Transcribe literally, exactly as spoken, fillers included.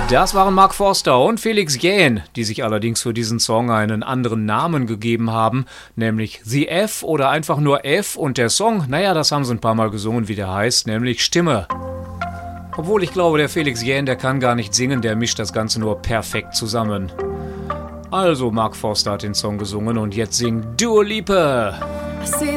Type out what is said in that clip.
Das waren Mark Forster und Felix Jähn, die sich allerdings für diesen Song einen anderen Namen gegeben haben, nämlich The F oder einfach nur F, und der Song, naja, das haben sie ein paar Mal gesungen, wie der heißt, nämlich Stimme. Obwohl ich glaube, der Felix Jähn, der kann gar nicht singen, der mischt das Ganze nur perfekt zusammen. Also, Mark Forster hat den Song gesungen und jetzt singt Dua Lipa. I see